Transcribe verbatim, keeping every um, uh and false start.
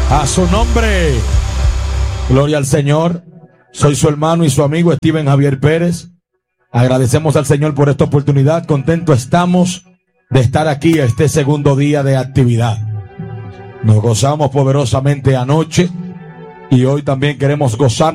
A su nombre, gloria al Señor. Soy su hermano y su amigo Steven Javier Pérez. Agradecemos al Señor por esta oportunidad. Contentos estamos de estar aquí a este segundo día de actividad. Nos gozamos poderosamente anoche y hoy también queremos gozar